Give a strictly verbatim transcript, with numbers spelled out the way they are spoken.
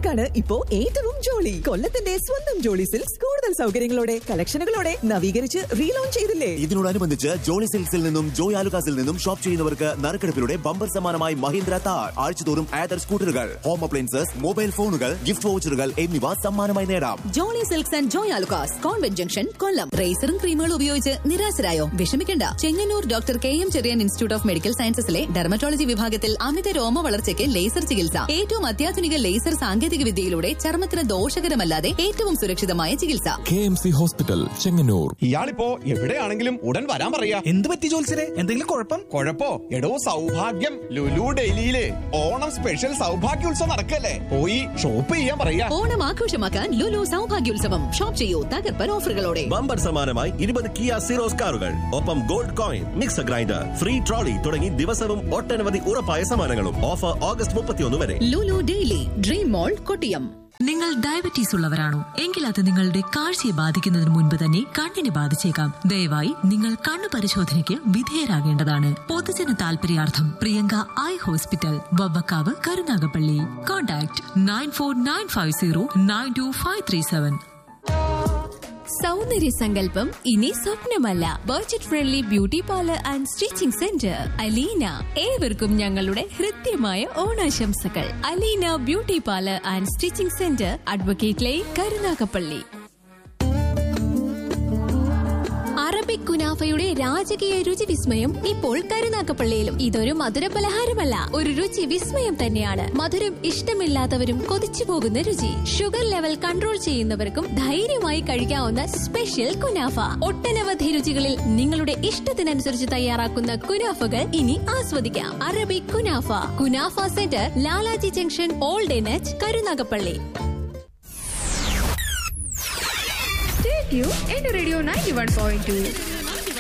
സിൽക്സുകാർക്കാണ് ഇപ്പോ ഏറ്റവും ജോളി. കൊല്ലത്തിന്റെ സ്വന്തം ജോളി സിൽക്സ് കൂടുതൽ സൗകര്യങ്ങളോടെ കളക്ഷനുകളോടെ നവീകരിച്ച് റീലോഞ്ച് ചെയ്തില്ലേ? ഇതിനോടനുബന്ധിച്ച് ജോളി സിൽക്സിൽ നിന്നും ജോയ് ആലുകാസിൽ നിന്നും ഷോപ്പ് ചെയ്യുന്നവർക്ക് നറുക്കെടുപ്പിലൂടെ ബമ്പർ സമ്മാനമായി മഹീന്ദ്ര താർ, ആഴ്ചതോറും ആദർ സ്കൂട്ടറുകൾ, ഹോം അപ്ലയൻസസ്, മൊബൈൽ ഫോണുകൾ, ഗിഫ്റ്റ് വൗച്ചറുകൾ എന്നിവ സമ്മാനമായി നേടാം. Jolly silks and Joy Alukkas, convent junction, കൊല്ലം. റേസറും ക്രീമുകളും ഉപയോഗിച്ച് നിരാശരായോ? വിഷമിക്കണ്ട. Chengannur doctor K M Cherian institute of medical സയൻസസിലെ dermatology വിഭാഗത്തിൽ അമിത രോമ വളർച്ചയ്ക്ക് ലേസർ ചികിത്സ. ഏറ്റവും അത്യാധുനിക ലേസർ സാങ്കേതിക വിദ്യയിലൂടെ ചർമ്മത്തിന് ദോഷകരമല്ലാതെ ഏറ്റവും സുരക്ഷിതമായ ചികിത്സ. K M C hospital, Chengannur. ഇയാളിപ്പോ എവിടെയാണെങ്കിലും ഉടൻ വരാൻ പറയാ. എന്ത് പറ്റി ജോത്സരെ? എന്തെങ്കിലും കുഴപ്പം? കുഴപ്പോ? എടോ സൗഭാഗ്യം ലുലു ഡൽഹിയിലെ ഓണം സ്പെഷ്യൽ സൗഭാഗ്യോത്സവം നടക്കല്ലേ, പോയി ഷോപ്പ് ചെയ്യാൻ പറയാ. ഓണം ആഘോഷമാക്കാൻ ലുലു സൗഭാഗ്യോത്സവം. ഷോപ്പ് ചെയ്യൂ തകർപ്പൻ ഓഫറുകളോടെ. ബമ്പർ സമ്മാനമായി ഇരുപത് കിയ സീറോസ് കാറുകൾ, ഒപ്പം gold coin, mixer grinder, free trolley തുടങ്ങി ദിവസവും ഒട്ടനവധി ഉറപ്പായ സമ്മാനങ്ങളും. ഓഫർ ഓഗസ്റ്റ് മുപ്പത്തിയൊന്ന് വരെ. ലുലു ഡെയിലി ഡ്രീം മോൾ, കൊട്ടിയം. നിങ്ങൾ ഡയബറ്റീസ് ഉള്ളവരാണോ? എങ്കിൽ അത് നിങ്ങളുടെ കാഴ്ചയെ ബാധിക്കുന്നതിന് മുൻപ് തന്നെ കണ്ണിനെ ബാധിച്ചേക്കാം. ദയവായി നിങ്ങൾ കണ്ണു പരിശോധനയ്ക്ക് വിധേയരാകേണ്ടതാണ്. പൊതുജന താൽപര്യാർത്ഥം Priyanka eye hospital, Vavvakkavu, Karunagappally. Contact nine four nine five zero nine to five three seven. സൗന്ദര്യ സങ്കല്പം ഇനി സ്വപ്നമല്ല. Budget friendly beauty parlour and stitching centre Aleena. ഏവർക്കും ഞങ്ങളുടെ ഹൃദ്യമായ ഓണാശംസകൾ. Aleena beauty parlour and stitching centre, advocate line, Karunagappally. Arabic കുനാഫയുടെ രാജകീയ രുചി വിസ്മയം ഇപ്പോൾ കരുനാഗപ്പള്ളിയിലും. ഇതൊരു മധുര പലഹാരമല്ല, ഒരു രുചി വിസ്മയം തന്നെയാണ്. മധുരം ഇഷ്ടമില്ലാത്തവരും കൊതിച്ചു പോകുന്ന രുചി. ഷുഗർ ലെവൽ കൺട്രോൾ ചെയ്യുന്നവർക്കും ധൈര്യമായി കഴിക്കാവുന്ന സ്പെഷ്യൽ കുനാഫ. ഒട്ടനവധി രുചികളിൽ നിങ്ങളുടെ ഇഷ്ടത്തിനനുസരിച്ച് തയ്യാറാക്കുന്ന കുനാഫകൾ ഇനി ആസ്വദിക്കാം. Arabic kunafa, kunafa centre, Lalaji junction, old എനച്ച്, Karunagappally. You in Radio ninety-one point two.